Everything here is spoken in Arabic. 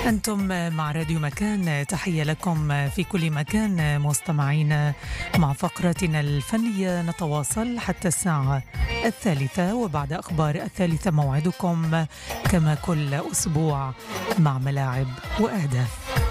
أنتم مع راديو مكان، تحية لكم في كل مكان مستمعين. مع فقرتنا الفنية نتواصل حتى الساعة 3، وبعد أخبار 3 موعدكم كما كل أسبوع مع ملاعب وأهداف.